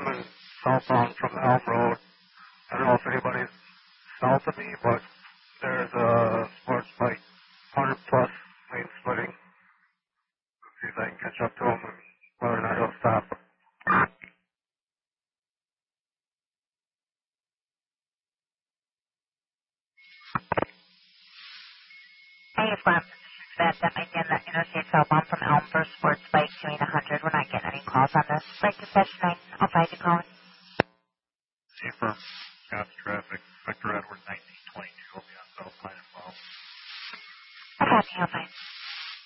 coming southbound from Elm Road. I don't know if anybody's south of me, but there's a sports bike, 100 plus lane splitting. See if I can catch up to him and whether or not he'll stop. Hey, it's Bob. That might be on the interstate southbound from Elm for sports bike doing 100. We're not getting any calls on this. Like to session 9. I'll try to call it. Affirm. Scott's traffic. Vector Edward 1922 will be on South Pine and 12. I copy. I'll find.